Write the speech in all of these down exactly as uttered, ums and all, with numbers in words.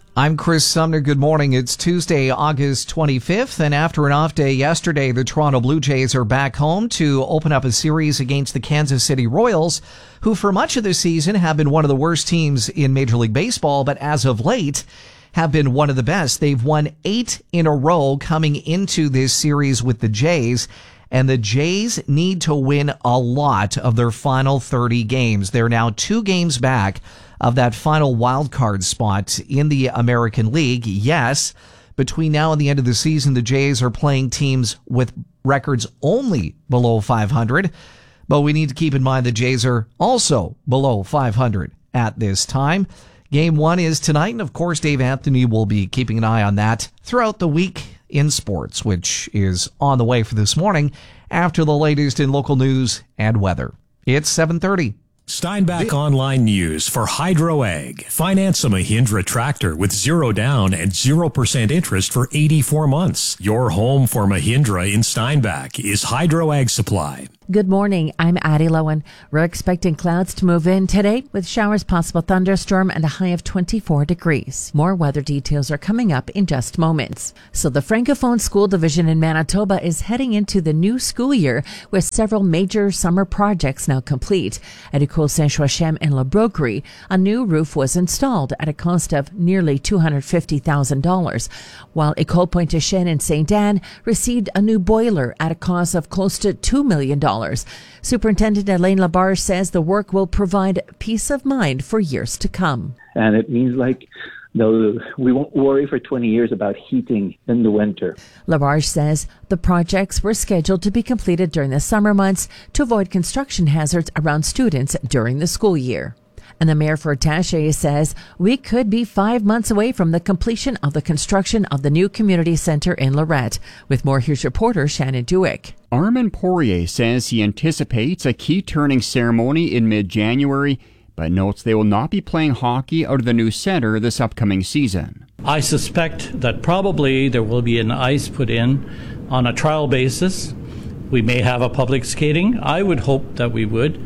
I'm Chris Sumner. Good morning. It's Tuesday, August twenty-fifth, and after an off day yesterday, the Toronto Blue Jays are back home to open up a series against the Kansas City Royals, who for much of the season have been one of the worst teams in Major League Baseball, but as of late have been one of the best. They've won eight in a row coming into this series with the Jays, and the Jays need to win a lot of their final thirty games. They're now two games back of that final wild card spot in the American League. Yes, between now and the end of the season, the Jays are playing teams with records only below five hundred, but we need to keep in mind the Jays are also below five hundred at this time. Game one is tonight, and of course, Dave Anthony will be keeping an eye on that throughout the week in sports, which is on the way for this morning after the latest in local news and weather. It's seven thirty. Steinbach Online News for Hydro Ag. Finance a Mahindra tractor with zero down and zero percent interest for eighty-four months. Your home for Mahindra in Steinbach is Hydro Ag Supply. Good morning. I'm Addie Lowen. We're expecting clouds to move in today with showers, possible thunderstorm, and a high of twenty-four degrees. More weather details are coming up in just moments. So the Francophone School Division in Manitoba is heading into the new school year with several major summer projects now complete. At École Saint-Joachim in La Broquerie, a new roof was installed at a cost of nearly two hundred fifty thousand dollars, while École Pointe-Chêne in Saint Anne received a new boiler at a cost of close to two million dollars. Superintendent Elaine Labarge says the work will provide peace of mind for years to come. And it means like no, we won't worry for twenty years about heating in the winter. Labarge says the projects were scheduled to be completed during the summer months to avoid construction hazards around students during the school year. And the mayor for Taché says we could be five months away from the completion of the construction of the new community center in Lorette. With more, here's reporter Shannon Dewick. Armand Poirier says he anticipates a key turning ceremony in mid-January, but notes they will not be playing hockey out of the new center this upcoming season. I suspect that probably there will be an ice put in on a trial basis. We may have a public skating. I would hope that we would.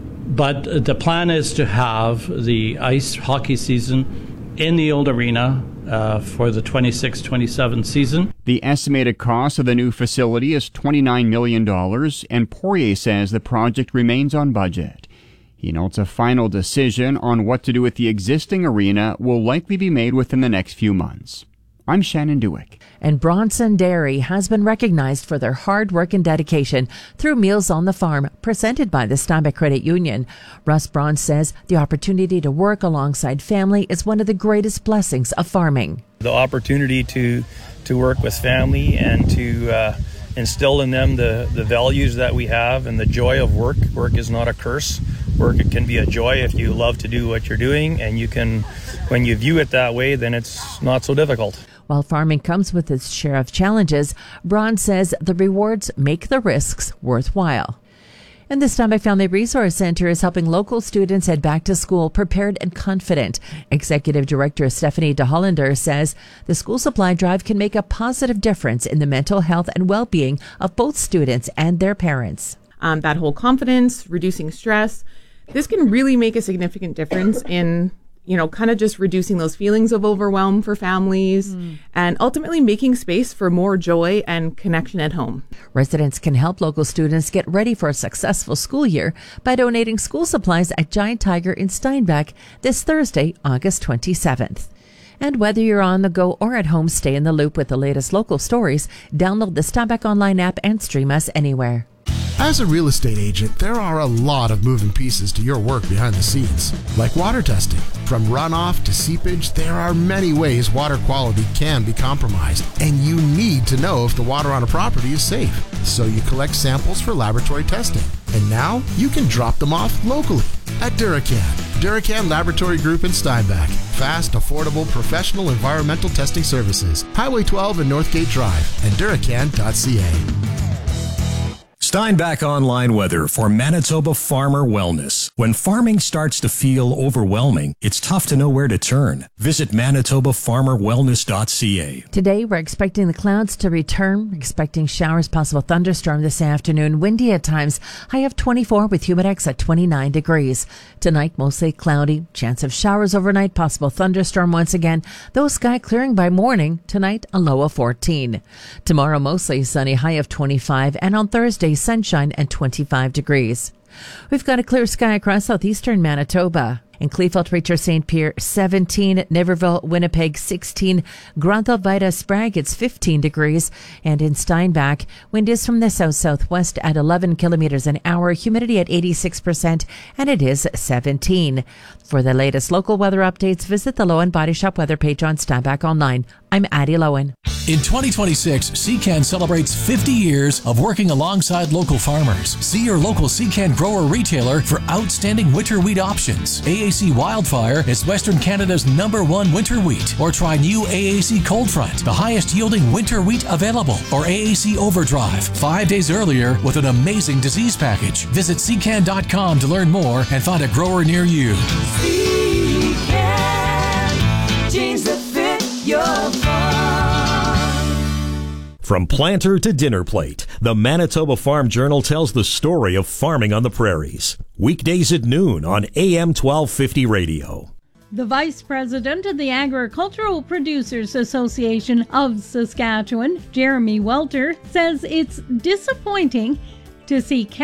But the plan is to have the ice hockey season in the old arena uh, for the twenty-six twenty-seven season. The estimated cost of the new facility is twenty-nine million dollars, and Poirier says the project remains on budget. He notes a final decision on what to do with the existing arena will likely be made within the next few months. I'm Shannon Dewick. And Bronson Dairy has been recognized for their hard work and dedication through Meals on the Farm, presented by the Steinbach Credit Union. Russ Braun says the opportunity to work alongside family is one of the greatest blessings of farming. The opportunity to to work with family and to uh, instill in them the, the values that we have and the joy of work. Work is not a curse. Work, it can be a joy if you love to do what you're doing, and you can, when you view it that way, then it's not so difficult. While farming comes with its share of challenges, Braun says the rewards make the risks worthwhile. And the Steinbach Family Resource Center is helping local students head back to school prepared and confident. Executive Director Stephanie de Hollander says the school supply drive can make a positive difference in the mental health and well-being of both students and their parents. Um, that whole confidence, reducing stress, this can really make a significant difference in, you know, kind of just reducing those feelings of overwhelm for families mm. and ultimately making space for more joy and connection at home. Residents can help local students get ready for a successful school year by donating school supplies at Giant Tiger in Steinbach this Thursday, August twenty-seventh. And whether you're on the go or at home, stay in the loop with the latest local stories. Download the Steinbach Online app and stream us anywhere. As a real estate agent, there are a lot of moving pieces to your work behind the scenes, like water testing. From runoff to seepage, there are many ways water quality can be compromised, and you need to know if the water on a property is safe. So you collect samples for laboratory testing, and now you can drop them off locally at Duracan. Duracan Laboratory Group in Steinbach. Fast, affordable, professional environmental testing services. Highway twelve and Northgate Drive, and Duracan dot c a. Steinbach Online weather for Manitoba Farmer Wellness. When farming starts to feel overwhelming, it's tough to know where to turn. Visit manitoba farmer wellness dot c a. Today, we're expecting the clouds to return. We're expecting showers, possible thunderstorm this afternoon. Windy at times. High of twenty-four with humidex at twenty-nine degrees. Tonight, mostly cloudy. Chance of showers overnight. Possible thunderstorm once again. Though sky clearing by morning. Tonight, a low of fourteen. Tomorrow, mostly sunny. High of twenty-five. And on Thursday, sunshine and twenty-five degrees. We've got a clear sky across southeastern Manitoba. In Kleefeld, Richard, Saint Pierre, seventeen. Niverville, Winnipeg, sixteen. Granville, Vida, Sprague, it's fifteen degrees. And in Steinbach, wind is from the south-southwest at eleven kilometers an hour. Humidity at eighty-six percent, and it is seventeen. For the latest local weather updates, visit the Lowen Body Shop weather page on Steinbach Online. I'm Addie Lowen. In twenty twenty-six, Secan celebrates fifty years of working alongside local farmers. See your local Secan grower retailer for outstanding winter wheat options. A A C Wildfire is Western Canada's number one winter wheat. Or try new A A C Cold Front, the highest yielding winter wheat available. Or A A C Overdrive, five days earlier with an amazing disease package. Visit secan dot com to learn more and find a grower near you. Secan, jeans that fit your farm. From planter to dinner plate, the Manitoba Farm Journal tells the story of farming on the prairies. Weekdays at noon on A M twelve fifty radio. The Vice President of the Agricultural Producers Association of Saskatchewan, Jeremy Welter, says it's disappointing to see